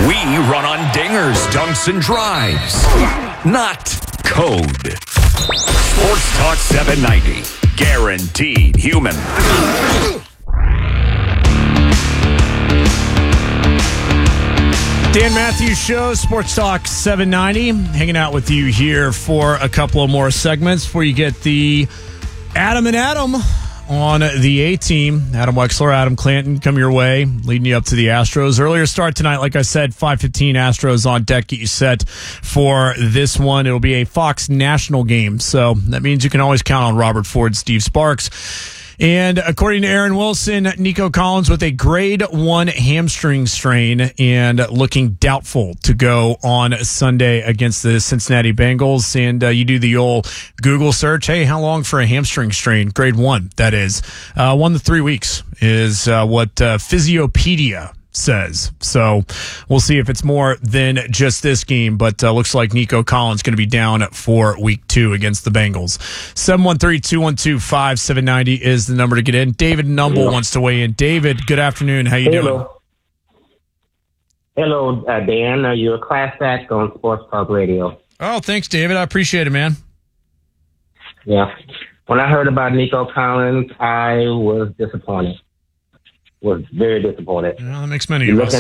We run on dingers, dunks, and drives, not code. Sports Talk 790. Guaranteed human. Dan Matthews Show, Sports Talk 790. Hanging out with you here for a couple of more segments before you get the Adam and Adam on the A-team. Adam Wexler, Adam Clanton come your way, leading you up to the Astros. Earlier start tonight, like I said, 5:15 Astros on deck. Get you set for this one. It'll be a Fox National game, so that means you can always count on Robert Ford, Steve Sparks. And according to Aaron Wilson, Nico Collins with a grade 1 hamstring strain and looking doubtful to go on Sunday against the Cincinnati Bengals. And you do the old Google search. Hey, how long for a hamstring strain? Grade 1, that is. 1 to 3 weeks is what Physiopedia says. So we'll see if it's more than just this game, but looks like Nico Collins going to be down for week 2 against the Bengals. 713-212-5790 is the number to get in. David Numble wants to weigh in. David, good afternoon. How you doing? Hello, Dan. You're a class act on Sports Talk Radio. Oh, thanks, David. I appreciate it, man. Yeah. When I heard about Nico Collins, I was disappointed. Was very disappointed. Yeah, that makes many of us.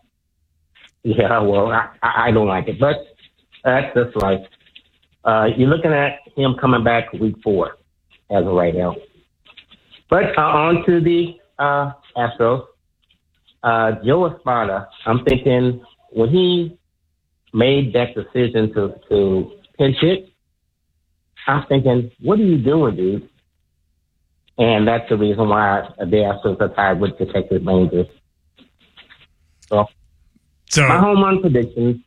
I don't like it, but that's just life. You're looking at him coming back week 4 as of right now. But on to the Astros. Joe Espada, I'm thinking when he made that decision to pinch hit, I'm thinking, what are you doing, dude? And that's the reason why the Astros are tied with the Texas Rangers. So my home run predictions.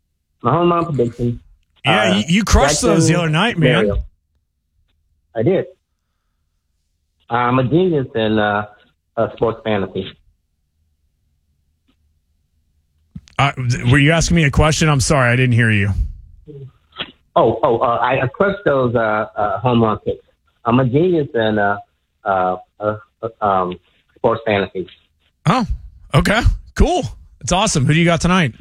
Yeah, you crushed those the other night, man. Mario. I did. I'm a genius in sports fantasy. Were you asking me a question? I'm sorry, I didn't hear you. I crushed those home run picks. I'm a genius in sports fantasy. Oh, okay. Cool. That's awesome. Who do you got tonight?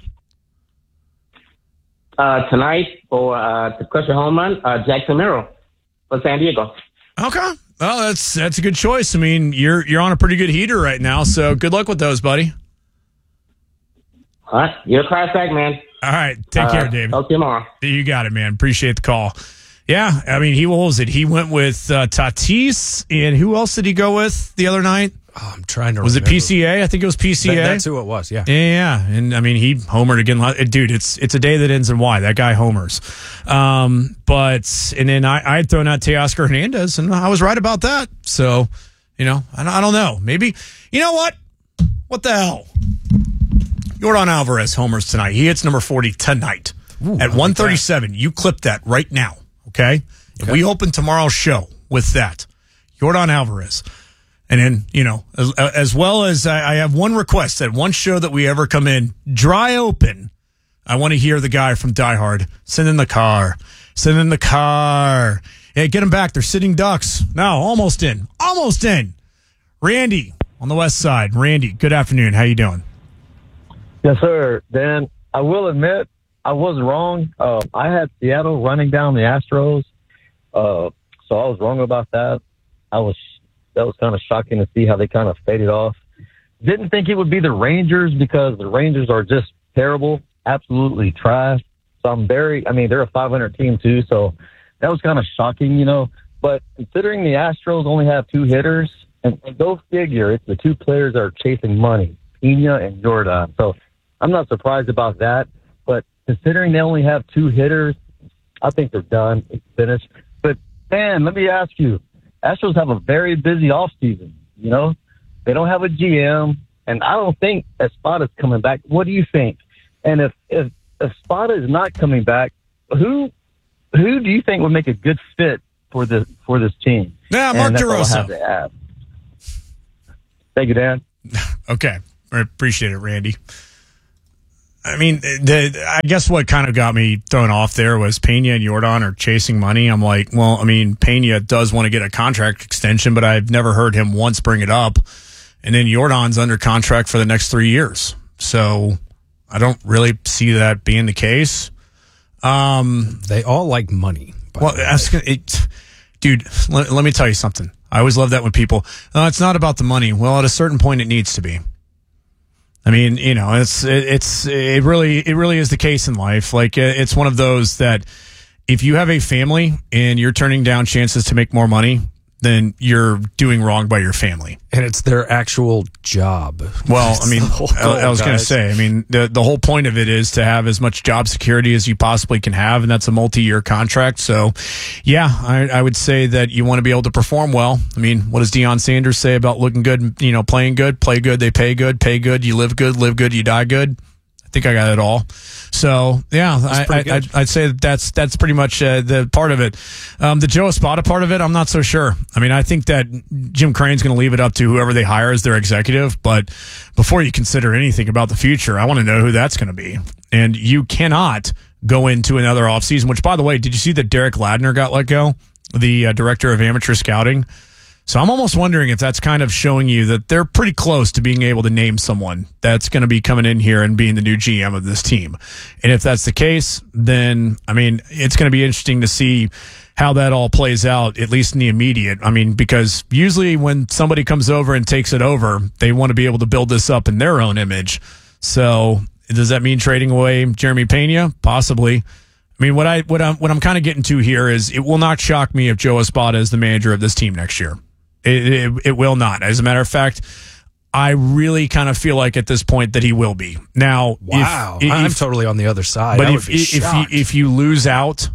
Tonight for to crush a home run, Jackson Merrill for San Diego. Okay. Well, that's a good choice. I mean, you're on a pretty good heater right now, so good luck with those, buddy. All right. You're a class act, man. All right. Take care, David. Talk to you tomorrow. You got it, man. Appreciate the call. Yeah, I mean, what was it? He went with Tatis, and who else did he go with the other night? Oh, I'm trying to remember. Was it PCA? I think it was PCA. That's who it was, yeah. Yeah, and I mean, he homered again. Dude, it's a day that ends in Y. That guy homers. And then I had thrown out Teoscar Hernandez, and I was right about that. So, I don't know. Maybe, you know what? What the hell? Yordan Alvarez homers tonight. He hits number 40 tonight at 137. You clip that right now. Okay? If we open tomorrow's show with that, Yordan Alvarez. And then, as well as I have one request at one show that we ever come in, dry open. I want to hear the guy from Die Hard. Send in the car. Hey, get them back. They're sitting ducks. No, almost in. Randy on the west side. Randy, good afternoon. How you doing? Yes, sir. Dan, I will admit, I was wrong. I had Seattle running down the Astros, so I was wrong about that. That was kind of shocking to see how they kind of faded off. Didn't think it would be the Rangers because the Rangers are just terrible, absolutely trash. So they're a 500 team too, so that was kind of shocking, But considering the Astros only have 2 hitters, and go figure, it's the 2 players that are chasing money, Pena and Jordan. So I'm not surprised about that. But considering they only have 2 hitters, I think they're done. It's finished. But, Dan, let me ask you, Astros have a very busy offseason, They don't have a GM, and I don't think Espada's coming back. What do you think? And if Espada is not coming back, who do you think would make a good fit for this team? Yeah, Mark DeRosa. Thank you, Dan. Okay. I appreciate it, Randy. I mean, I guess what kind of got me thrown off there was Pena and Jordan are chasing money. I'm like, well, I mean, Pena does want to get a contract extension, but I've never heard him once bring it up. And then Jordan's under contract for the next 3 years. So, I don't really see that being the case. They all like money. Well, dude, let me tell you something. I always love that when people, it's not about the money. Well, at a certain point, it needs to be. I mean, you know, it really is the case in life. Like, it's one of those that if you have a family and you're turning down chances to make more money, then you're doing wrong by your family. And it's their actual job. Well, I mean, I was going to say, I mean, the whole point of it is to have as much job security as you possibly can have, and that's a multi-year contract. So, yeah, I would say that you want to be able to perform well. I mean, what does Deion Sanders say about looking good, you know, playing good, play good, they pay good, you live good, you die good? I think I got it all. So, yeah, I'd say that's pretty much the part of it. The Joe Espada part of it, I'm not so sure. I mean, I think that Jim Crane's going to leave it up to whoever they hire as their executive. But before you consider anything about the future, I want to know who that's going to be. And you cannot go into another offseason, which, by the way, did you see that Derek Ladner got let go? The director of amateur scouting. So I'm almost wondering if that's kind of showing you that they're pretty close to being able to name someone that's going to be coming in here and being the new GM of this team. And if that's the case, then, I mean, it's going to be interesting to see how that all plays out, at least in the immediate. I mean, because usually when somebody comes over and takes it over, they want to be able to build this up in their own image. So does that mean trading away Jeremy Pena? Possibly. I mean, what I'm kind of getting to here is it will not shock me if Joe Espada is the manager of this team next year. It will not. As a matter of fact, I really kind of feel like at this point that he will be. Now, wow, I'm totally on the other side. But if you lose out,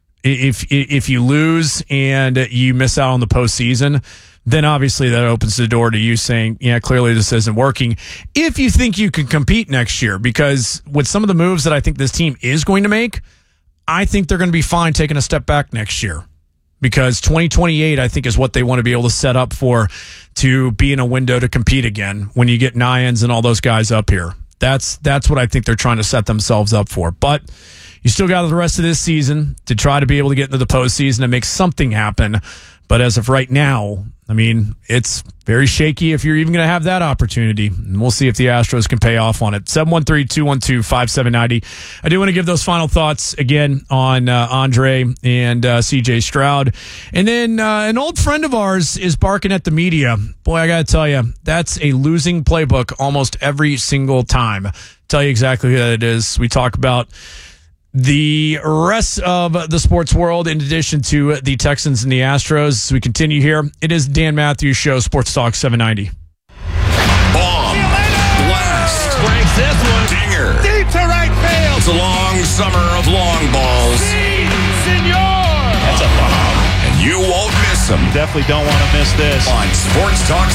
if you lose and you miss out on the postseason, then obviously that opens the door to you saying, yeah, clearly this isn't working. If you think you can compete next year, because with some of the moves that I think this team is going to make, I think they're going to be fine taking a step back next year. Because 2028, I think, is what they want to be able to set up for to be in a window to compete again when you get Nyans and all those guys up here. That's what I think they're trying to set themselves up for. But you still got the rest of this season to try to be able to get into the postseason and make something happen. But as of right now, I mean, it's very shaky if you're even going to have that opportunity. And we'll see if the Astros can pay off on it. 713-212-5790. I do want to give those final thoughts again on Andre and CJ Stroud. And then an old friend of ours is barking at the media. Boy, I got to tell you, that's a losing playbook almost every single time. Tell you exactly who that is. We talk about the rest of the sports world in addition to the Texans and the Astros. As we continue here, it is Dan Matthews Show, Sports Talk 790. Bomb. Blast. Breaks this one. Dinger. Deep to right field. It's a long summer of long balls. Senor. That's a bomb. And you won't miss them. Definitely don't want to miss this. On Sports Talk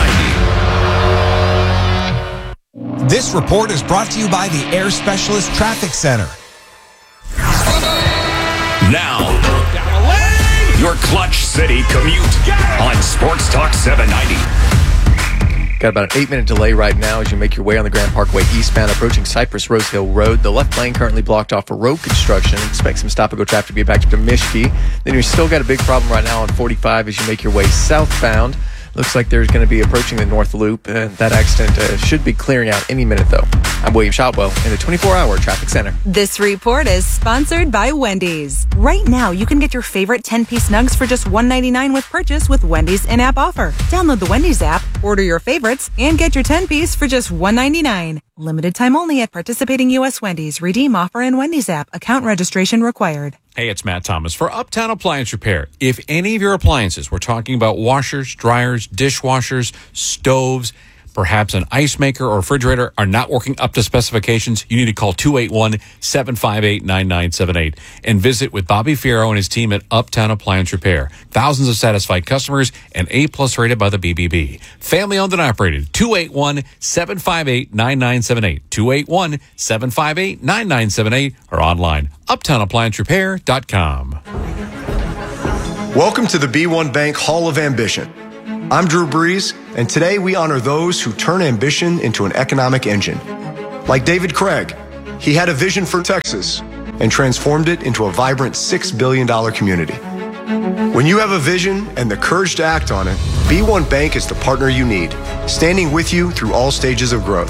790. This report is brought to you by the Air Specialist Traffic Center. Now, your Clutch City commute on Sports Talk 790. Got about an 8-minute delay right now as you make your way on the Grand Parkway eastbound approaching Cypress Rose Hill Road. The left lane currently blocked off for road construction. Expect some stop-and-go traffic to get back to Mishki. Then you still got a big problem right now on 45 as you make your way southbound. Looks like there's going to be approaching the North Loop, and that accident should be clearing out any minute, though. I'm William Shotwell in the 24-hour traffic center. This report is sponsored by Wendy's. Right now, you can get your favorite 10-piece nugs for just $1.99 with purchase with Wendy's in-app offer. Download the Wendy's app, order your favorites, and get your 10-piece for just $1.99. Limited time only at participating U.S. Wendy's. Redeem offer in Wendy's app. Account registration required. Hey, it's Matt Thomas for Uptown Appliance Repair. If any of your appliances, we're talking about washers, dryers, dishwashers, stoves, perhaps an ice maker or refrigerator are not working up to specifications, you need to call 281-758-9978 and visit with Bobby Fierro and his team at Uptown Appliance Repair. Thousands of satisfied customers and A+ rated by the BBB. Family owned and operated. 281-758-9978. 281-758-9978 or online. UptownApplianceRepair.com. Welcome to the B1 Bank Hall of Ambition. I'm Drew Brees, and today we honor those who turn ambition into an economic engine. Like David Craig, he had a vision for Texas and transformed it into a vibrant $6 billion community. When you have a vision and the courage to act on it, B1 Bank is the partner you need, standing with you through all stages of growth.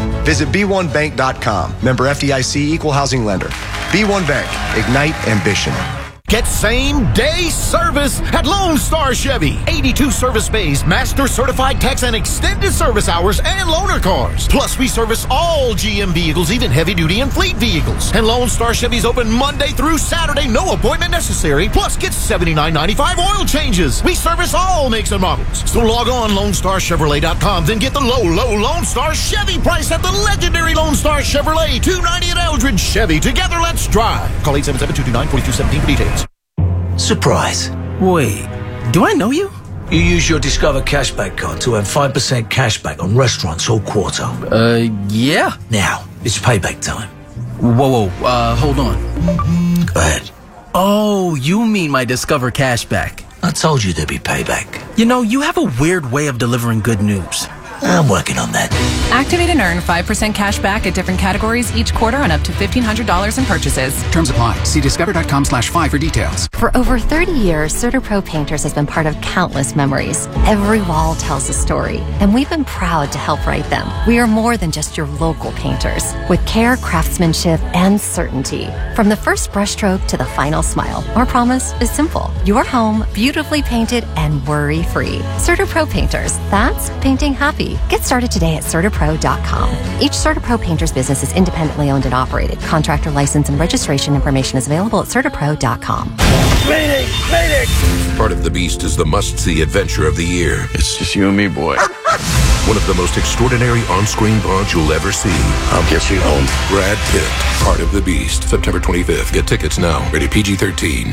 Visit b1bank.com. Member FDIC, equal housing lender. B1 Bank. Ignite ambition. Get same-day service at Lone Star Chevy. 82 service bays, master certified techs, and extended service hours and loaner cars. Plus, we service all GM vehicles, even heavy-duty and fleet vehicles. And Lone Star Chevy's open Monday through Saturday, no appointment necessary. Plus, get $79.95 oil changes. We service all makes and models. So log on LoneStarChevrolet.com, then get the low Lone Star Chevy price at the legendary Lone Star Chevrolet, 290 at Eldridge Chevy. Together, let's drive. Call 877-229-4217 for details. Surprise. Wait, do I know you? You use your Discover Cashback card to earn 5% cashback on restaurants all quarter. Yeah. Now, it's payback time. Whoa, hold on. Go ahead. Oh, you mean my Discover Cashback. I told you there'd be payback. You know, you have a weird way of delivering good news. I'm working on that. Activate and earn 5% cash back at different categories each quarter on up to $1,500 in purchases. Terms apply. See discover.com/5 for details. For over 30 years, CertaPro Painters has been part of countless memories. Every wall tells a story, and we've been proud to help write them. We are more than just your local painters. With care, craftsmanship, and certainty. From the first brushstroke to the final smile, our promise is simple. Your home, beautifully painted and worry-free. CertaPro Painters. That's painting happy. Get started today at CertaPro.com. Each CertaPro Painters business is independently owned and operated. Contractor license and registration information is available at CertaPro.com. Mayday! Mayday! Part of the Beast is the must-see adventure of the year. It's just you and me, boy. One of the most extraordinary on-screen bonds you'll ever see. I'll get you home. Brad Pitt, Part of the Beast, September 25th. Get tickets now. Rated PG-13.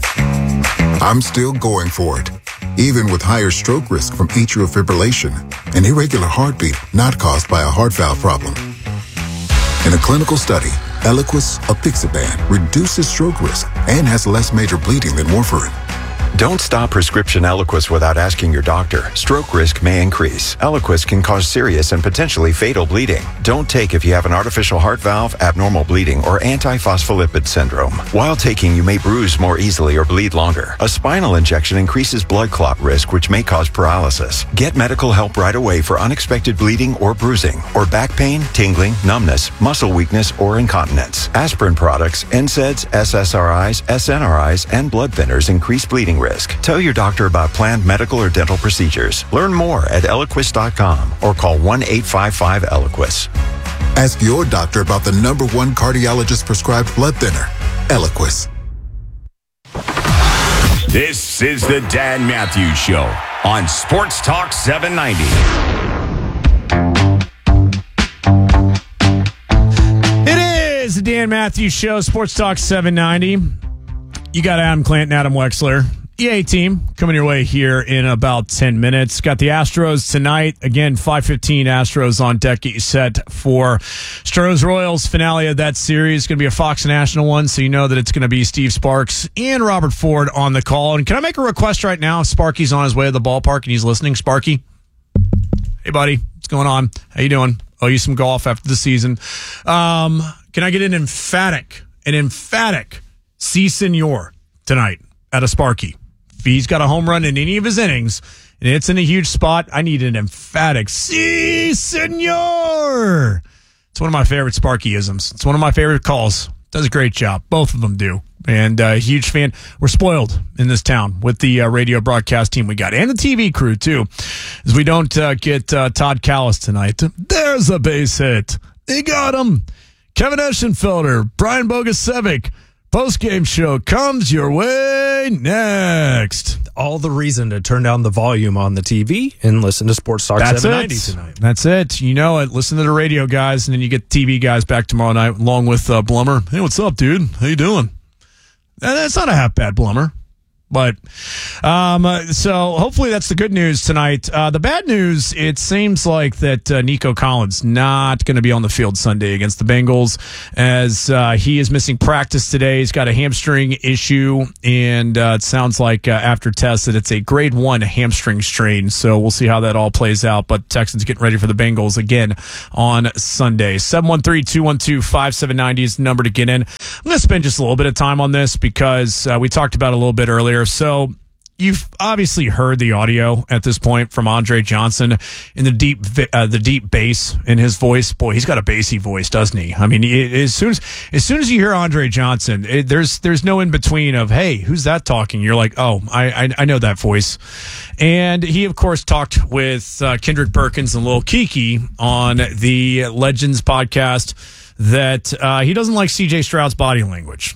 I'm still going for it. Even with higher stroke risk from atrial fibrillation, an irregular heartbeat not caused by a heart valve problem. In a clinical study, Eliquis apixaban reduces stroke risk and has less major bleeding than warfarin. Don't stop prescription Eliquis without asking your doctor. Stroke risk may increase. Eliquis can cause serious and potentially fatal bleeding. Don't take if you have an artificial heart valve, abnormal bleeding, or antiphospholipid syndrome. While taking, you may bruise more easily or bleed longer. A spinal injection increases blood clot risk, which may cause paralysis. Get medical help right away for unexpected bleeding or bruising, or back pain, tingling, numbness, muscle weakness, or incontinence. Aspirin products, NSAIDs, SSRIs, SNRIs, and blood thinners increase bleeding risk. Tell your doctor about planned medical or dental procedures. Learn more at Eliquis.com or call 1-855-ELIQUIS. Ask your doctor about the #1 cardiologist prescribed blood thinner, Eliquis. This is the Dan Matthews Show on Sports Talk 790. It is the Dan Matthews Show, Sports Talk 790. You got Adam Clanton, Adam Wexler. EA team coming your way here in about 10 minutes. Got the Astros tonight. Again, 5:15 Astros on deck. Get you set for Stros Royals finale of that series. Going to be a Fox National one, so you know that it's going to be Steve Sparks and Robert Ford on the call. And can I make a request right now? Sparky's on his way to the ballpark and he's listening. Sparky, hey buddy, what's going on? How you doing? Owe you some golf after the season. Can I get an emphatic C Senor tonight at a Sparky? If he's got a home run in any of his innings and it's in a huge spot, I need an emphatic "Si, senor." It's one of my favorite Sparky-isms. It's one of my favorite calls. Does a great job. Both of them do. And a huge fan. We're spoiled in this town with the radio broadcast team we got and the TV crew, too, as we don't get Todd Callis tonight. There's a base hit. They got him. Kevin Eschenfelder, Brian Bogusevic. Post-game show comes your way next. All the reason to turn down the volume on the TV and listen to Sports Talk 790 tonight. That's it. You know it. Listen to the radio guys, and then you get the TV guys back tomorrow night along with Blummer. Hey, what's up, dude? How you doing? That's not a half-bad Blummer. But so hopefully that's the good news tonight. The bad news, it seems like that Nico Collins not going to be on the field Sunday against the Bengals as he is missing practice today. He's got a hamstring issue, and it sounds like after tests that it's a grade 1 hamstring strain. So we'll see how that all plays out. But Texans getting ready for the Bengals again on Sunday. 713-212-5790 is the number to get in. I'm going to spend just a little bit of time on this because we talked about it a little bit earlier. So you've obviously heard the audio at this point from Andre Johnson in the deep bass in his voice. Boy, he's got a bassy voice, doesn't he? I mean, as soon as you hear Andre Johnson, there's no in between of, hey, who's that talking? You're like, oh, I know that voice. And he, of course, talked with Kendrick Perkins and Lil Kiki on the Legends podcast that he doesn't like CJ Stroud's body language.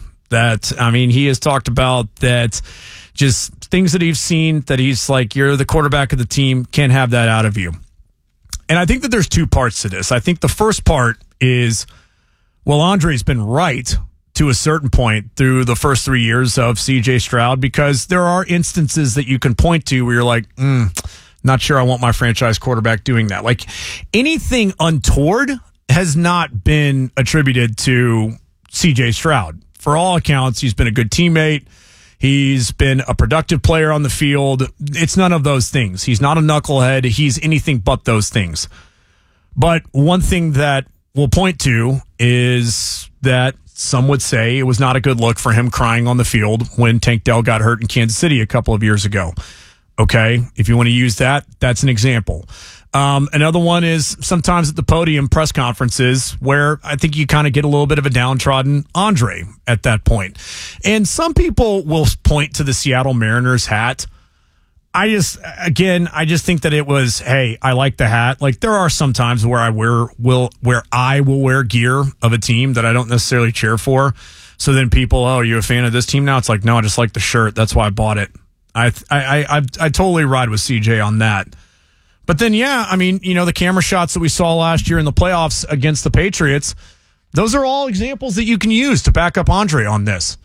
He has talked about that, just things that he's seen, that he's like, you're the quarterback of the team, can't have that out of you. And I think that there's two parts to this. I think the first part is, well, Andre's been right to a certain point through the first 3 years of CJ Stroud, because there are instances that you can point to where you're like, not sure I want my franchise quarterback doing that. Like, anything untoward has not been attributed to CJ Stroud. For all accounts, he's been a good teammate. He's been a productive player on the field. It's none of those things. He's not a knucklehead. He's anything but those things. But one thing that we'll point to is that some would say it was not a good look for him crying on the field when Tank Dell got hurt in Kansas City a couple of years ago. Okay, if you want to use that, that's an example. Another one is sometimes at the podium press conferences where I think you kind of get a little bit of a downtrodden Andre at that point. And some people will point to the Seattle Mariners hat. I just think that it was, hey, I like the hat. Like, there are some times where I will wear gear of a team that I don't necessarily cheer for. So then people, oh, are you a fan of this team now? It's like, no, I just like the shirt. That's why I bought it. I totally ride with CJ on that. But then, yeah, I mean, the camera shots that we saw last year in the playoffs against the Patriots, those are all examples that you can use to back up Andre on this.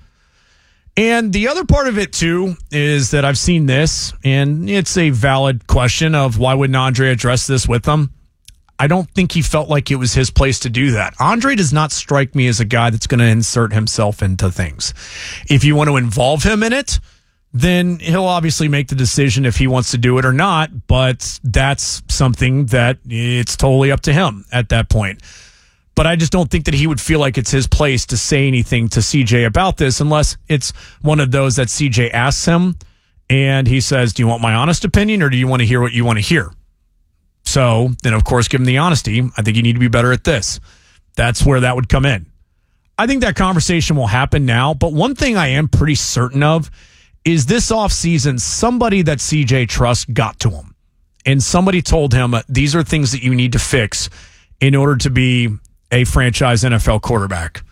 And the other part of it, too, is that I've seen this, and it's a valid question of why wouldn't Andre address this with them? I don't think he felt like it was his place to do that. Andre does not strike me as a guy that's going to insert himself into things. If you want to involve him in it, then he'll obviously make the decision if he wants to do it or not, but that's something that it's totally up to him at that point. But I just don't think that he would feel like it's his place to say anything to CJ about this unless it's one of those that CJ asks him and he says, do you want my honest opinion or do you want to hear what you want to hear? So then, of course, give him the honesty. I think you need to be better at this. That's where that would come in. I think that conversation will happen now, but one thing I am pretty certain of is this offseason, somebody that CJ trusts got to him. And somebody told him, these are things that you need to fix in order to be a franchise NFL quarterback.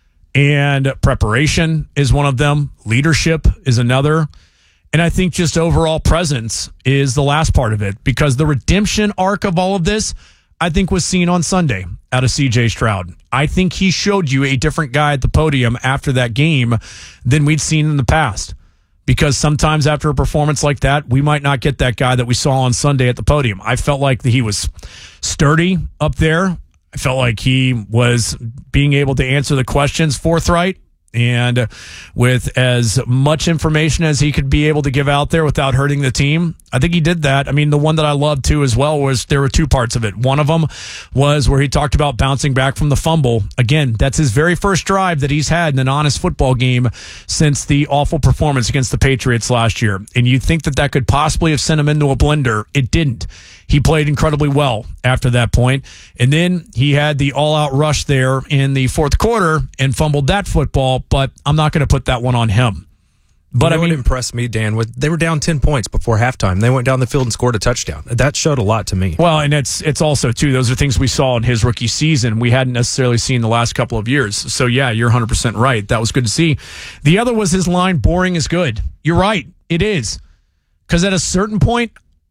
And preparation is one of them. Leadership is another. And I think just overall presence is the last part of it. Because the redemption arc of all of this, I think, was seen on Sunday out of CJ Stroud. I think he showed you a different guy at the podium after that game than we'd seen in the past. Because sometimes after a performance like that, we might not get that guy that we saw on Sunday at the podium. I felt like that he was sturdy up there. I felt like he was being able to answer the questions forthright and with as much information as he could be able to give out there without hurting the team. I think he did that. I mean, the one that I loved too as well was there were two parts of it. One of them was where he talked about bouncing back from the fumble. Again, that's his very first drive that he's had in an honest football game since the awful performance against the Patriots last year. And you'd think that could possibly have sent him into a blender. It didn't. He played incredibly well after that point. And then he had the all-out rush there in the fourth quarter and fumbled that football, but I'm not going to put that one on him. But I mean, what impressed me, Dan, they were down 10 points before halftime. They went down the field and scored a touchdown. That showed a lot to me. Well, and it's also, too, those are things we saw in his rookie season we hadn't necessarily seen the last couple of years. So, yeah, you're 100% right. That was good to see. The other was his line, boring is good. You're right. It is. Because at a certain point,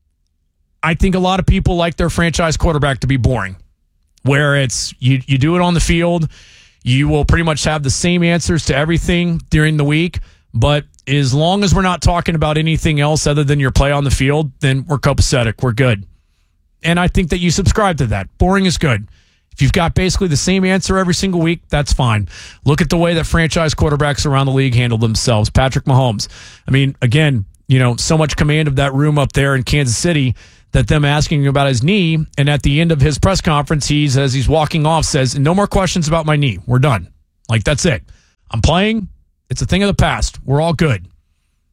I think a lot of people like their franchise quarterback to be boring, where it's you do it on the field, you will pretty much have the same answers to everything during the week, but as long as we're not talking about anything else other than your play on the field, then we're copacetic, we're good. And I think that you subscribe to that. Boring is good. If you've got basically the same answer every single week, that's fine. Look at the way that franchise quarterbacks around the league handle themselves. Patrick Mahomes. I mean, again, so much command of that room up there in Kansas City that them asking about his knee, and at the end of his press conference, as he's walking off, says, no more questions about my knee. We're done. Like, that's it. I'm playing. It's a thing of the past. We're all good.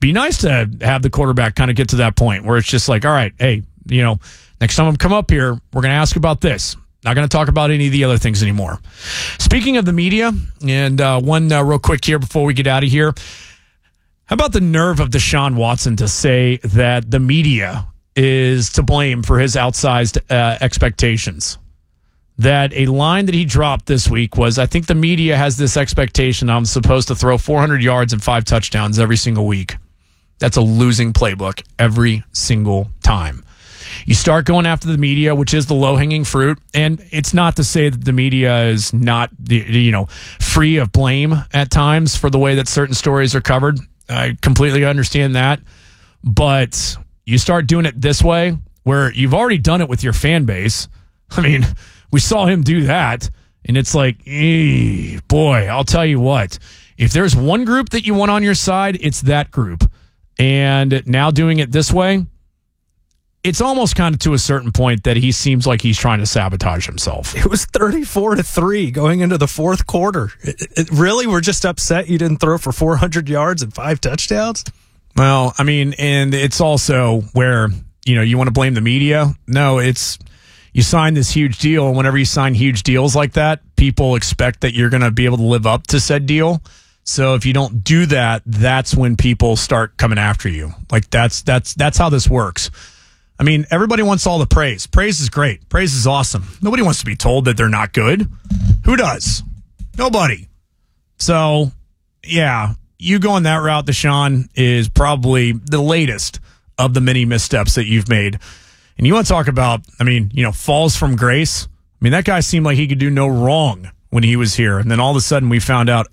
be nice to have the quarterback kind of get to that point where it's just like, all right, hey, next time I'm come up here, we're going to ask about this. Not going to talk about any of the other things anymore. Speaking of the media, and one real quick here before we get out of here, how about the nerve of Deshaun Watson to say that the media is to blame for his outsized expectations? That a line that he dropped this week was, I think the media has this expectation I'm supposed to throw 400 yards and 5 touchdowns every single week. That's a losing playbook every single time. You start going after the media, which is the low-hanging fruit, and it's not to say that the media is not, free of blame at times for the way that certain stories are covered. I completely understand that, but you start doing it this way, where you've already done it with your fan base. I mean, we saw him do that, and it's like, boy, I'll tell you what. If there's one group that you want on your side, it's that group. And now doing it this way, it's almost kind of to a certain point that he seems like he's trying to sabotage himself. It was 34-3 going into the fourth quarter. Really? We're just upset you didn't throw for 400 yards and 5 touchdowns? Well, I mean, and it's also where, you want to blame the media. No, it's you sign this huge deal, and whenever you sign huge deals like that, people expect that you're going to be able to live up to said deal. So if you don't do that, that's when people start coming after you. Like that's how this works. I mean, everybody wants all the praise. Praise is great. Praise is awesome. Nobody wants to be told that they're not good. Who does? Nobody. So, yeah, you going that route, Deshaun, is probably the latest of the many missteps that you've made. And you want to talk about, falls from grace. I mean, that guy seemed like he could do no wrong when he was here. And then all of a sudden we found out,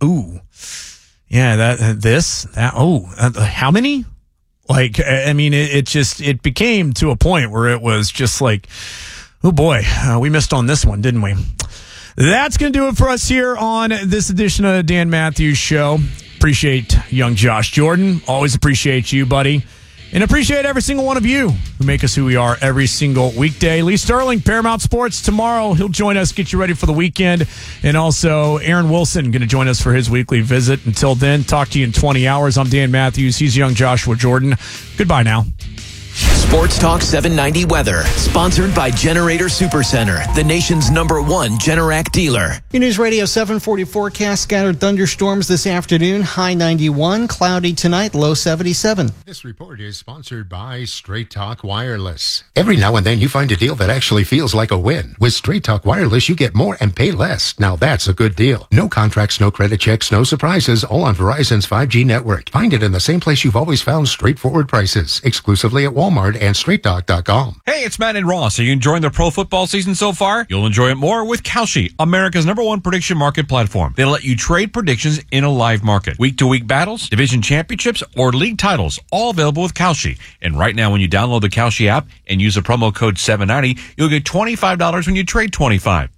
how many? Like, I mean, it became to a point where it was just like, oh boy, we missed on this one, didn't we? That's going to do it for us here on this edition of Dan Matthews Show. Appreciate young Josh Jordan. Always appreciate you, buddy. And appreciate every single one of you who make us who we are every single weekday. Lee Sterling, Paramount Sports, tomorrow. He'll join us, get you ready for the weekend. And also Aaron Wilson going to join us for his weekly visit. Until then, talk to you in 20 hours. I'm Dan Matthews. He's young Joshua Jordan. Goodbye now. Sports Talk 790 weather, sponsored by Generator Supercenter, the nation's #1 Generac dealer. Your News Radio 740 forecast, scattered thunderstorms this afternoon, high 91, cloudy tonight, low 77. This report is sponsored by Straight Talk Wireless. Every now and then you find a deal that actually feels like a win. With Straight Talk Wireless, you get more and pay less. Now that's a good deal. No contracts, no credit checks, no surprises, all on Verizon's 5G network. Find it in the same place you've always found straightforward prices, exclusively at Walmart and StraightTalk.com. Hey, it's Matt and Ross. Are you enjoying the pro football season so far? You'll enjoy it more with Kalshi, America's #1 prediction market platform. They let you trade predictions in a live market. Week-to-week battles, division championships, or league titles, all available with Kalshi. And right now, when you download the Kalshi app and use the promo code 790, you'll get $25 when you trade 25.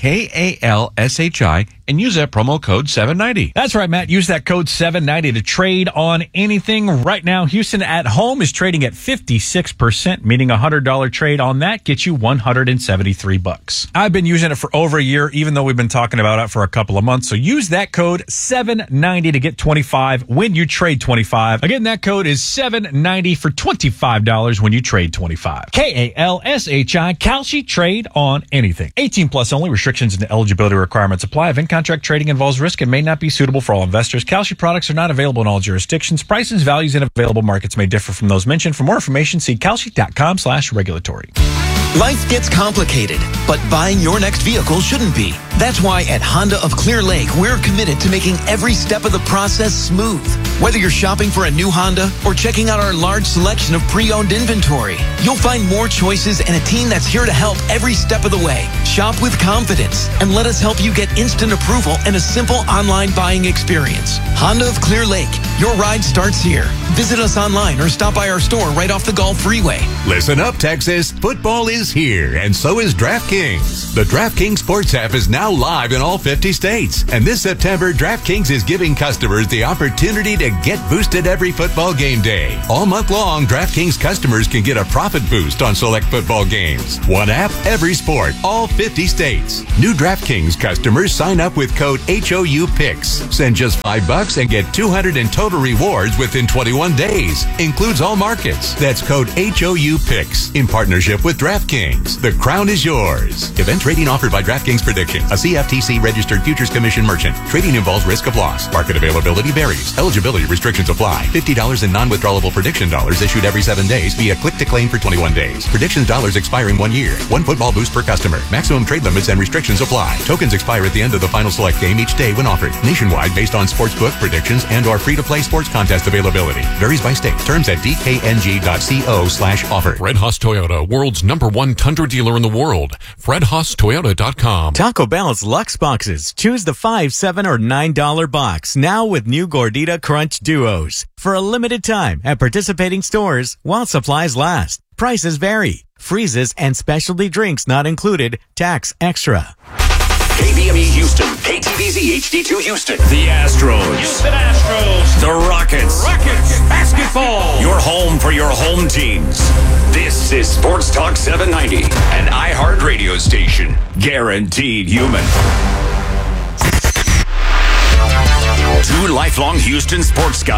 KALSHI, and use that promo code 790. That's right, Matt. Use that code 790 to trade on anything. Right now, Houston at home is trading at 56%, meaning a $100 trade on that gets you $173. I've been using it for over a year, even though we've been talking about it for a couple of months. So use that code 790 to get 25 when you trade 25. Again, that code is 790 for $25 when you trade 25. KALSHI, Kalshi, trade on anything. 18 plus only. Restrictions and eligibility requirements apply. Event contract trading involves risk and may not be suitable for all investors. Kalshi products are not available in all jurisdictions. Prices, values, and available markets may differ from those mentioned. For more information, see kalshi.com/regulatory. Life gets complicated, but buying your next vehicle shouldn't be. That's why at Honda of Clear Lake, we're committed to making every step of the process smooth. Whether you're shopping for a new Honda or checking out our large selection of pre-owned inventory, you'll find more choices and a team that's here to help every step of the way. Shop with confidence and let us help you get instant approval and a simple online buying experience. Honda of Clear Lake, your ride starts here. Visit us online or stop by our store right off the Gulf Freeway. Listen up, Texas. Football is here, and so is DraftKings. The DraftKings Sports app is now live in all 50 states. And this September, DraftKings is giving customers the opportunity to to get boosted every football game day. All month long, DraftKings customers can get a profit boost on select football games. One app, every sport, all 50 states. New DraftKings customers sign up with code HOUPICKS. Send just $5 and get $200 in total rewards within 21 days. Includes all markets. That's code HOUPICKS in partnership with DraftKings. The crown is yours. Event trading offered by DraftKings Prediction, a CFTC registered futures commission merchant. Trading involves risk of loss. Market availability varies. Eligibility restrictions apply. $50 in non-withdrawable prediction dollars issued every 7 days via click to claim for 21 days. Predictions dollars expire in 1 year. One football boost per customer. Maximum trade limits and restrictions apply. Tokens expire at the end of the final select game each day when offered. Nationwide based on sportsbook predictions and or free-to-play sports contest availability. Varies by state. Terms at dkng.co/offer. Fred Haas Toyota, world's #1 Tundra dealer in the world. FredHaasToyota.com. Taco Bell's Lux Boxes. Choose the $5, $7, or $9 box. Now with new Gordita Crunch Duos. For a limited time at participating stores while supplies last. Prices vary. Freezes and specialty drinks not included. Tax extra. KBME Houston, KTVZ HD2 Houston, the Astros, Houston Astros, the Rockets, basketball, your home for your home teams. This is Sports Talk 790, an iHeart radio station, guaranteed human. 2 lifelong Houston sports guys.